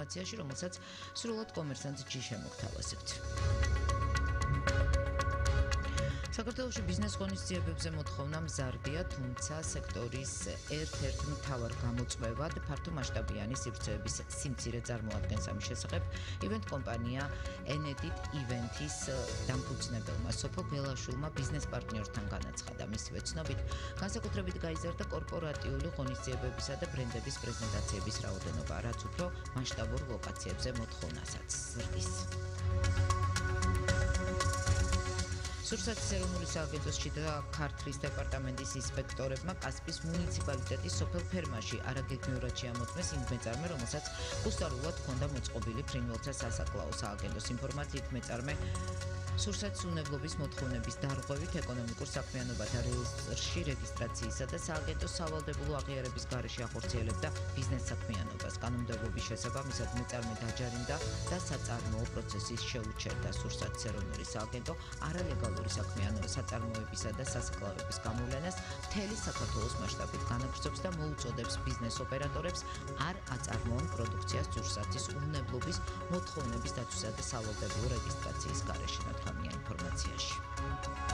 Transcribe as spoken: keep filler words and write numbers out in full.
ინფორმაციაში, რომელსაც სრულად კომერსანტ ჯი შემოგთავაზებთ. საქართველოში ბიზნეს ღონისძიებებზე მოთხოვნა მზარდია, თუმცა სექტორის ერთ-ერთ მთავარ გამოწვევად ფართო მასშტაბიანი სივრცეების სიმცირე წარმოადგენს. ამის შესახებ ივენთ კომპანია ენედიტ ივენთის დამფუძნებელმა სოფო გველაშვილმა ბიზნეს პარტნიორთან განაცხადა. მისივე ცნობით, განსაკუთრებით გაიზარდა კორპორატიული ღონისძიებებისა და ბრენდების პრეზენტაციების რაოდენობა, რაც უფრო მასშტაბურ ლოკაციებზე მოთხოვნასაც ზრდის. სურსათის ეროვნული სააგენტოს შიდა ქართლის დეპარტამენტის ინსპექტორებმა კასპის მუნიციპალიტეტის სოფელ ფერმაში არაგეგმიურად შეამოწმეს იმ მეწარმე, რომელსაც უსწავლად ჰქონდა მოწყობილი ფრინველთა სასაკლაო. სააგენტოს ინფორმაციით მეწარმე სურსათის უნებლობის მოთხოვნების დარღვევით ეკონომიკურ საქმიანობათა რეესტრში რეგისტრაციისა და სააგენტოს სავალდებულო აღიარების გარეშე ახორციელებდა ბიზნეს საქმიანობას. კანონმდებლობის შესაბამისად მეწარმე დაჯარიმდა და საწარმოო პროცესის შეუჩერდა. სურსათის ეროვნული სააგენტო არალეგალური საქმიანობის საწარმოებისა და სასაკლაოების გამოვლენას მთელი საქართველოს მასშტაბით განაგრძობს და მოუწოდებს ბიზნეს ოპერატორებს არ აწარმოონ პროდუქციას სურსათის უნებლობის მოთხოვნების დაცვისა და სავალდებულო რეგისტრაციის გარეშე. ნათქვამია ინფორმაციაში.